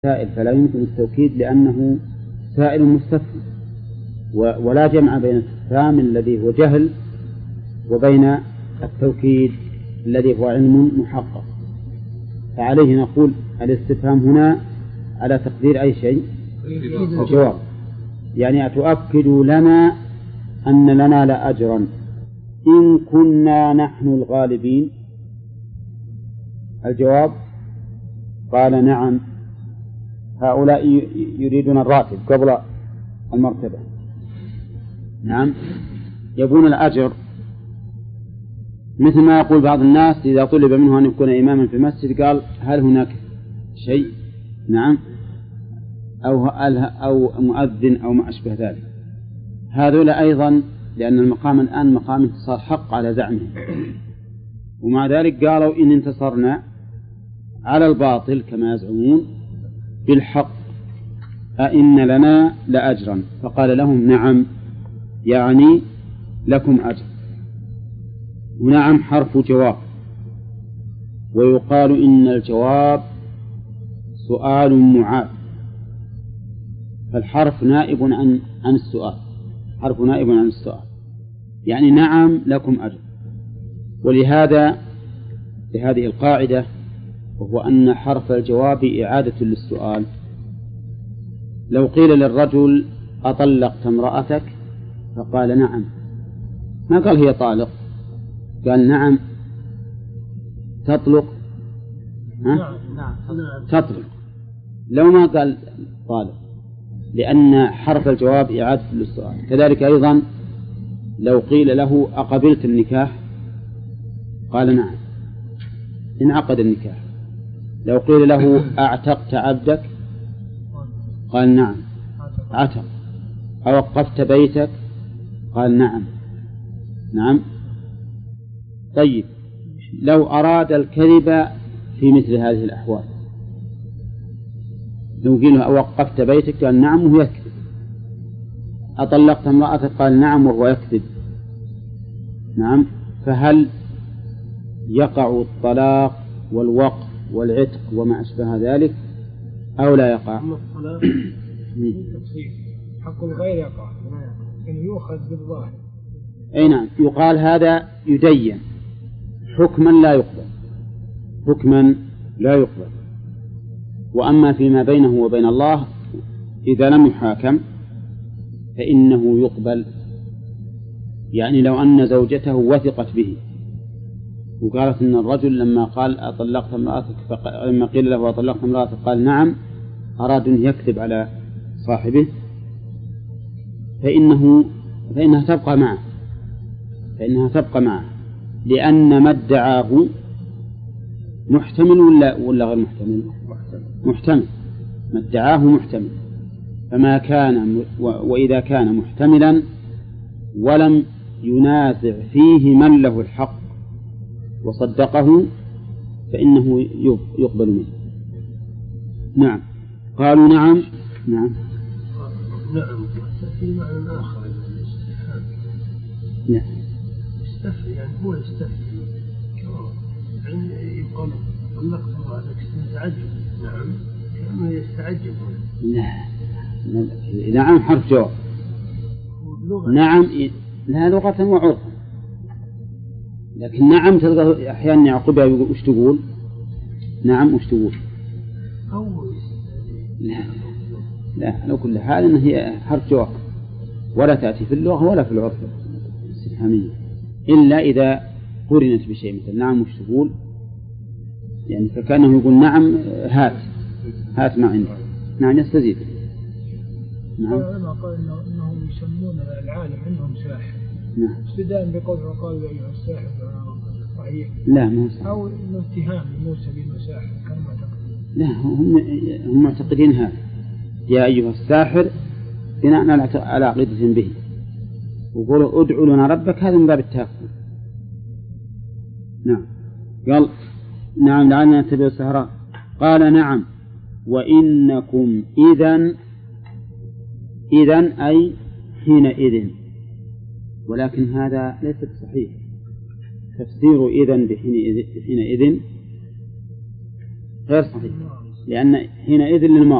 سائل فلا يمكن التوكيد لأنه سائل مستفهم، ولا جمع بين الاستفهام الذي هو جهل وبين التوكيد الذي هو علم محقق. فعليه نقول الاستفهام هنا على تقدير أي شيء؟ الجواب، يعني أتؤكد لنا أن لنا لأجرا إن كنا نحن الغالبين؟ الجواب قال نعم، هؤلاء يريدون الراتب قبل المرتبة، نعم يبون الأجر، مثل ما يقول بعض الناس إذا طلب منه أن يكون إماما في المسجد قال هل هناك شيء؟ نعم، أو مؤذن أو ما أشبه ذلك. هذول أيضا لأن المقام الآن مقام انتصار حق على زعمهم، ومع ذلك قالوا إن انتصرنا على الباطل كما يزعمون بالحق أئن لنا لأجرا، فقال لهم نعم، يعني لكم أجر. ونعم حرف جواب، ويقال إن الجواب سؤال معاد، فالحرف نائب عن السؤال، حرف نائب عن السؤال، يعني نعم لكم أجر. ولهذا لهذه القاعدة، وهو أن حرف الجواب إعادة للسؤال. لو قيل للرجل أطلقت امرأتك؟ فقال نعم، ما قال هي طالق، قال نعم تطلق، تطلق، لو ما قال طالق، لأن حرف الجواب إعادة للسؤال. كذلك أيضا لو قيل له أقبلت النكاح؟ قال نعم، انعقد النكاح. لو قيل له أعتقت عبدك؟ قال نعم، عتق. أوقفت بيتك؟ قال نعم، نعم. طيب لو أراد الكذب في مثل هذه الأحوال، لو قيل له أوقفت بيتك؟ قال نعم وهو يكذب. أطلقت امرأتك؟ قال نعم وهو يكذب. نعم، فهل يقع الطلاق والوقف والعتق وما أشبه ذلك أو لا يقع؟ الطلاق حق الغير يقع، يعني يؤخذ بالظاهر. أي نعم، يقال هذا يدين حكما لا يقبل، حكما لا يقبل. وأما فيما بينه وبين الله إذا لم يحاكم فإنه يقبل. يعني لو أن زوجته وثقت به وقالت إن الرجل لما قال أطلقت امرأتك لما قيل له أطلقت امرأتك قال نعم، أراد أن يكذب على صاحبه، فإنها تبقى معه، لأن ما ادعاه محتمل ولا غير محتمل؟ محتمل، ما ادعاه محتمل. فما كان وإذا كان محتملا ولم ينازع فيه من له الحق وصدقه فإنه يقبل منه. نعم، قالوا نعم. نعم في معنى آخر الاستفهام. نعم، يستفهم، يعني هو يستفهم يعني يقول طلقت امرأتك تعجب، نعم كما يستعجب. نعم حرف جواب، نعم لها لغة وعرفا، لكن نعم تلقى أحيانا يعقبها يقول وش تقول؟ نعم وش تقول؟ لا لو كل حال إن هي حرف جواب، ولا تأتي في اللغة ولا في العرف الاستفهامية إلا إذا قرنت بشيء، مثل نعم وش تقول، يعني فكأنه يقول نعم هات ما عندك، نعم يستزيد. نعم. العلماء قالوا إنهم يسمون العالم عندهم ساحر. نعم. ابتداء بقوله وقالوا يا أيها الساحر صحيح. لا مو ساحر. أو اتهام موسى بأنه ساحر كانوا معتقدين. لا هم معتقدين هذا يا أيها الساحر بناء على عقيدة به، وقولوا ادعوا لنا ربك، هذا من باب التهكم. نعم. قال نعم لعلنا نتبع السحرة. قال نعم وإنكم إذن أي حينئذ، ولكن هذا ليس صحيح. تفسير إذن بحينئذ غير صحيح. لأن حينئذ للماضي